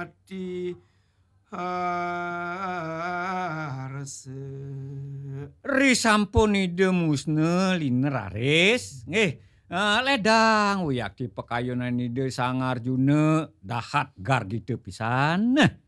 hati harse. Risampun ide musne liner raris. Ledang uyak di pekayunan ide sangar june dahat gar gitu pisan.